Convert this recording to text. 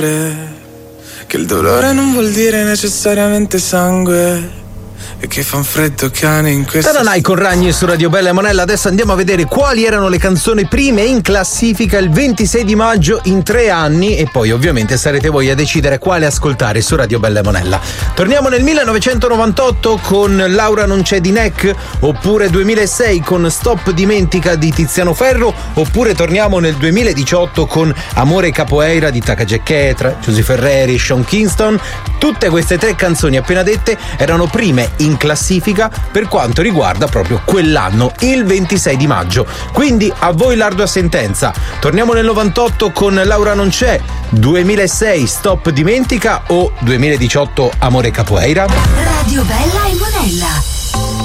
Che il dolore non vuol dire necessariamente sangue e che fa un freddo cane in questa... Taranai con Ragni su Radio Bella e Monella. Adesso andiamo a vedere quali erano le canzoni prime in classifica il 26 di maggio in 3 anni e poi ovviamente sarete voi a decidere quale ascoltare su Radio Bella e Monella. Torniamo nel 1998 con Laura non c'è di Neck, oppure 2006 con Stop Dimentica di Tiziano Ferro, oppure torniamo nel 2018 con Amore Capoeira di Takagique, Giusy Ferreri, Sean Kingston. Tutte queste 3 canzoni appena dette erano prime in classifica per quanto riguarda proprio quell'anno, il 26 di maggio. Quindi a voi l'ardua sentenza. Torniamo nel 98 con Laura non c'è, 2006 Stop Dimentica o 2018 Amore Capoeira? Radio Bella e Monella.